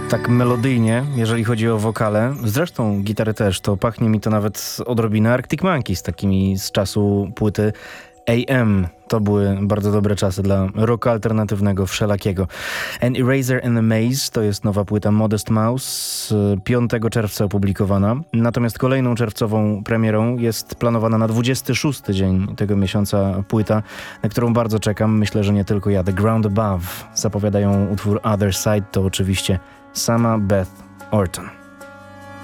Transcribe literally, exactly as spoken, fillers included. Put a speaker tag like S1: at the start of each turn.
S1: Tak melodyjnie, jeżeli chodzi o wokale, zresztą gitary też, to pachnie mi to nawet odrobinę Arctic Monkeys, takimi z czasu płyty A M. To były bardzo dobre czasy dla rocka alternatywnego wszelakiego. An Eraser and a Maze to jest nowa płyta Modest Mouse, piątego czerwca opublikowana. Natomiast kolejną czerwcową premierą jest planowana na dwudziesty szósty dzień tego miesiąca płyta, na którą bardzo czekam. Myślę, że nie tylko ja. The Ground Above zapowiadają utwór Other Side, to oczywiście sama Beth Orton.